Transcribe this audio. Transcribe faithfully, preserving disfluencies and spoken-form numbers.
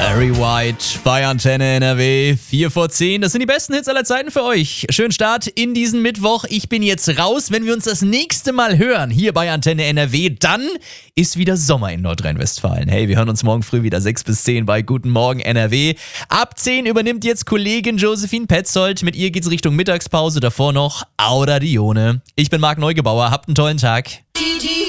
Barry White bei Antenne N R W, vier vor zehn. Das sind die besten Hits aller Zeiten für euch. Schönen Start in diesen Mittwoch. Ich bin jetzt raus. Wenn wir uns das nächste Mal hören, hier bei Antenne N R W, dann ist wieder Sommer in Nordrhein-Westfalen. Hey, wir hören uns morgen früh wieder sechs bis zehn bei Guten Morgen N R W. Ab zehn übernimmt jetzt Kollegin Josephine Petzold. Mit ihr geht's Richtung Mittagspause. Davor noch Auda Dione. Ich bin Marc Neugebauer. Habt einen tollen Tag.